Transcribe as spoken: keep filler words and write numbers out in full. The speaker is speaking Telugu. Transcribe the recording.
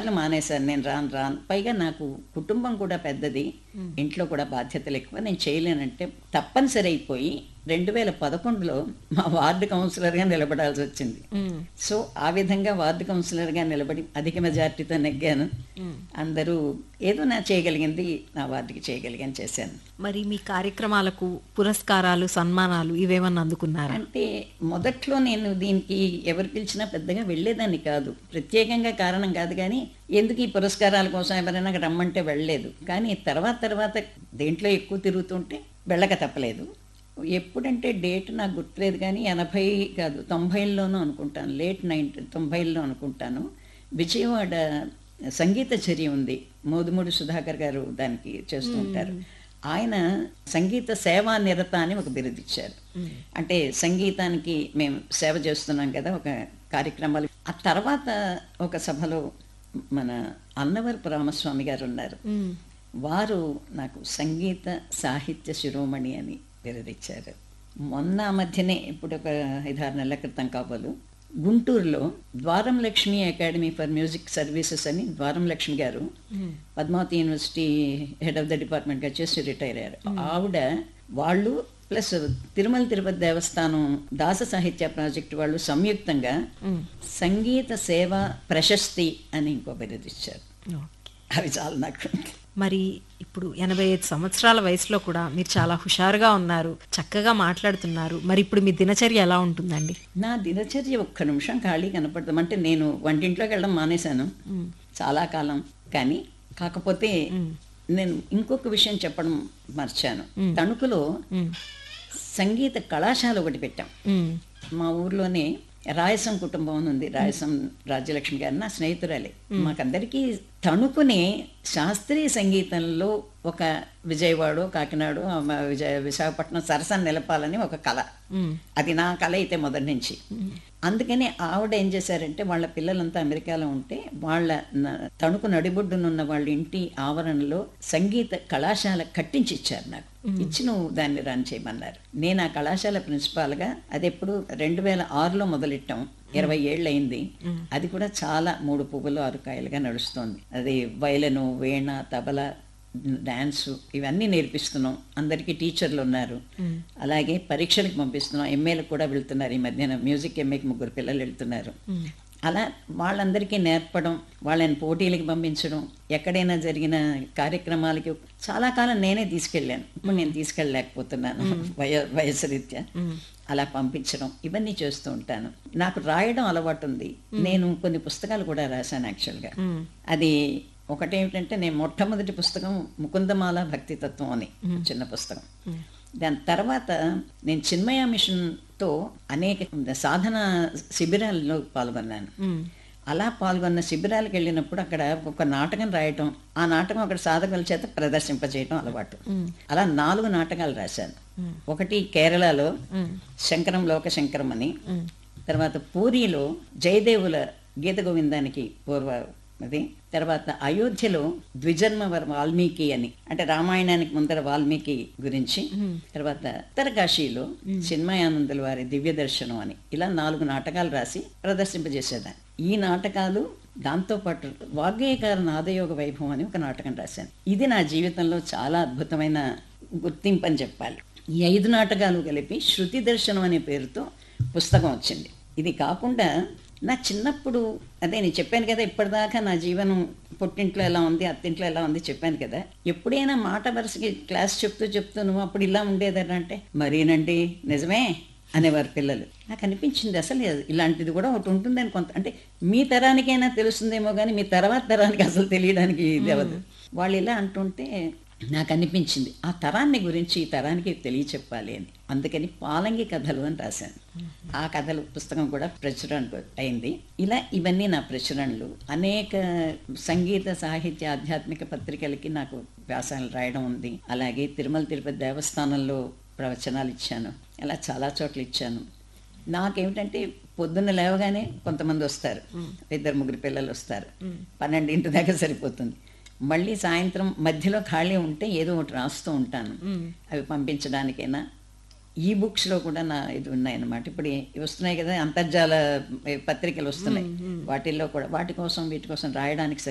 సార్లు మానేశాను, నేను రాను రాను పైగా నాకు కుటుంబం కూడా పెద్దది, ఇంట్లో కూడా బాధ్యతలు ఎక్కువ, నేను చేయలేనంటే తప్పనిసరి అయిపోయి రెండు వేల పదకొండులో మా వార్డు కౌన్సిలర్గా నిలబడాల్సి వచ్చింది. సో ఆ విధంగా వార్డు కౌన్సిలర్గా నిలబడి అధిక మెజార్టీతో నెగ్గాను. అందరూ ఏదో నా చేయగలిగింది నా వార్డుకి చేయగలిగాను, చేశాను. మరి మీ కార్యక్రమాలకు పురస్కారాలు, సన్మానాలు ఇవేమన్నా అందుకున్నారా? అంటే మొదట్లో నేను దీనికి ఎవరు పిలిచినా పెద్దగా వెళ్ళేదాన్ని కాదు, ప్రత్యేకంగా కారణం కాదు, కానీ ఎందుకు ఈ పురస్కారాల కోసం ఎవరైనా రమ్మంటే వెళ్ళలేదు. కానీ తర్వాత తర్వాత దేంట్లో ఎక్కువ తిరుగుతుంటే వెళ్ళక తప్పలేదు. ఎప్పుడంటే డేట్ నాకు గుర్తులేదు, కానీ ఎనభై కాదు తొంభైల్లోనూ అనుకుంటాను, లేట్ నైన్టీ తొంభైల్లో అనుకుంటాను, విజయవాడ సంగీత చర్య ఉంది, మోదుమూడి సుధాకర్ గారు దానికి చేస్తూ ఉంటారు. ఆయన సంగీత సేవా నిరత అని ఒక బిరుదు ఇచ్చారు. అంటే సంగీతానికి మేము సేవ చేస్తున్నాం కదా ఒక కార్యక్రమాలు. ఆ తర్వాత ఒక సభలో మన అన్నవరపు రామస్వామి గారు ఉన్నారు, వారు నాకు సంగీత సాహిత్య శిరోమణి అని బిరుదిచ్చారు. మొన్న మధ్యనే ఇప్పుడు ఒక ఐదారు నెలల క్రితం కాబోలు గుంటూరులో ద్వారం Lakshmi academy for music services అని ద్వారం లక్ష్మి గారు Padmavati university head of the డిపార్ట్మెంట్గా చేసి రిటైర్ అయ్యారు. ఆవిడ వాళ్ళు ప్లస్ తిరుమల తిరుపతి దేవస్థానం దాస సాహిత్య ప్రాజెక్టు వాళ్ళు సంయుక్తంగా సంగీత సేవ ప్రశస్తి అని ఇంకో బిరుదిచ్చారు. అవి చాలా నాకు. మరి ఇప్పుడు ఎనభై ఐదు సంవత్సరాల వయసులో కూడా మీరు చాలా హుషారుగా ఉన్నారు, చక్కగా మాట్లాడుతున్నారు. మరి ఇప్పుడు మీ దినచర్య ఎలా ఉంటుందండి? నా దినచర్య ఒక్క నిమిషం ఖాళీ కనపడతాం అంటే నేను వంటింట్లోకి వెళ్ళడం మానేశాను చాలా కాలం. కానీ కాకపోతే నేను ఇంకొక విషయం చెప్పడం మర్చాను. తణుకులో సంగీత కళాశాల ఒకటి పెట్టాం. మా ఊర్లోనే రాయసం కుటుంబం అని ఉంది, రాయసం రాజ్యలక్ష్మి గారు నా స్నేహితురాలే. మాకందరికీ తణుకునే శాస్త్రీయ సంగీతంలో ఒక విజయవాడ కాకినాడ విజయ విశాఖపట్నం సరసన నిలపాలని ఒక కళ, అది నా కళ అయితే మొదటి నుంచి. అందుకని ఆవిడ ఏం చేశారంటే వాళ్ళ పిల్లలంతా అమెరికాలో ఉంటే వాళ్ళ తణుకు నడిబొడ్డునున్న వాళ్ళ ఇంటి ఆవరణలో సంగీత కళాశాల కట్టించి ఇచ్చారు నాకు. ఇచ్చి నువ్వు దాన్ని రన్ చేయమన్నారు. నేను ఆ కళాశాల ప్రిన్సిపాల్గా అది ఎప్పుడు రెండు వేల ఆరులో మొదలెట్టాం, ఇరవై ఏళ్ళు అయింది. అది కూడా చాలా మూడు పువ్వులు ఆరు కాయలుగా నడుస్తోంది. అది వయలను, వీణ, తబల, డాన్సు ఇవన్నీ నేర్పిస్తున్నాం. అందరికీ టీచర్లు ఉన్నారు. అలాగే పరీక్షలకు పంపిస్తున్నాం, ఎంఏలకు కూడా వెళ్తున్నారు. ఈ మధ్యన మ్యూజిక్ ఎంఏకి ముగ్గురు పిల్లలు వెళ్తున్నారు. అలా వాళ్ళందరికీ నేర్పడం, వాళ్ళని పోటీలకు పంపించడం, ఎక్కడైనా జరిగిన కార్యక్రమాలకి చాలా కాలం నేనే తీసుకెళ్ళాను. ఇప్పుడు నేను తీసుకెళ్ళలేకపోతున్నాను వయ వయసు రీత్యా. అలా పంపించడం ఇవన్నీ చేస్తూ ఉంటాను. నాకు రాయడం అలవాటు ఉంది. నేను కొన్ని పుస్తకాలు కూడా రాశాను యాక్చువల్గా. అది ఒకటేమిటంటే నేను మొట్టమొదటి పుస్తకం ముకుందమాల భక్తి తత్వం అని చిన్న పుస్తకం. దాని తర్వాత నేను చిన్మయ మిషన్తో అనేక సాధన శిబిరాల్లో పాల్గొన్నాను. అలా పాల్గొన్న శిబిరాలకు వెళ్ళినప్పుడు అక్కడ ఒక నాటకం రాయటం, ఆ నాటకం అక్కడ సాధకుల చేత ప్రదర్శింపజేయటం అలవాటు. అలా నాలుగు నాటకాలు రాశాను. ఒకటి కేరళలో శంకరం లోక శంకరం అని, తర్వాత పూరిలో జయదేవుల గీత గోవిందానికి పూర్వ అది, తర్వాత అయోధ్యలో ద్విజన్మవర వాల్మీకి అని, అంటే రామాయణానికి ముందర వాల్మీకి గురించి, తర్వాత ఉత్తరకాశీలో చిన్మయానందుల వారి దివ్య దర్శనం అని, ఇలా నాలుగు నాటకాలు రాసి ప్రదర్శింపజేసేదాన్ని. ఈ నాటకాలు దాంతోపాటు వాగ్గేయకార నాదయోగ వైభవం అని ఒక నాటకం రాశాను. ఇది నా జీవితంలో చాలా అద్భుతమైన గుర్తింపు అని చెప్పాలి. ఈ ఐదు నాటకాలు కలిపి శృతి దర్శనం అనే పేరుతో పుస్తకం వచ్చింది. ఇది కాకుండా నా చిన్నప్పుడు, అదే నేను చెప్పాను కదా ఇప్పటిదాకా నా జీవనం పుట్టింట్లో ఎలా ఉంది, అత్తింట్లో ఎలా ఉంది చెప్పాను కదా. ఎప్పుడైనా మాట వరుసకి క్లాస్ చెప్తూ చెప్తూ నువ్వు అప్పుడు ఇలా ఉండేదనంటే మరీనండి నిజమే అనేవారు పిల్లలు. నాకు అనిపించింది అసలు ఇలాంటిది కూడా ఒకటి ఉంటుందని. కొంత అంటే మీ తరానికైనా తెలుస్తుందేమో కానీ మీ తర్వాత తరానికి అసలు తెలియడానికి ఇది అవ్వదు. వాళ్ళు ఇలా అంటుంటే నాకు అనిపించింది ఆ తరాన్ని గురించి ఈ తరానికి తెలియచెప్పాలి అని. అందుకని పాలంగి కథలు అని రాశాను. ఆ కథలు పుస్తకం కూడా ప్రచురణ అయింది. ఇలా ఇవన్నీ నా ప్రచురణలు. అనేక సంగీత సాహిత్య ఆధ్యాత్మిక పత్రికలకి నాకు వ్యాసాలు రాయడం ఉంది. అలాగే తిరుమల తిరుపతి దేవస్థానంలో ప్రవచనాలు ఇచ్చాను. అలా చాలా చోట్ల ఇచ్చాను. నాకేమిటంటే పొద్దున్న లేవగానే కొంతమంది వస్తారు, ఇద్దరు ముగ్గురు పిల్లలు వస్తారు, పన్నెండింటి దాకా సరిపోతుంది. మళ్ళీ సాయంత్రం మధ్యలో ఖాళీ ఉంటే ఏదో ఒకటి రాస్తూ ఉంటాను. అవి పంపించడానికైనా ఈ బుక్స్లో కూడా నా ఇది ఉన్నాయన్నమాట. ఇప్పుడు వస్తున్నాయి కదా అంతర్జాల పత్రికలు వస్తున్నాయి, వాటిల్లో కూడా వాటి కోసం వీటి కోసం రాయడానికి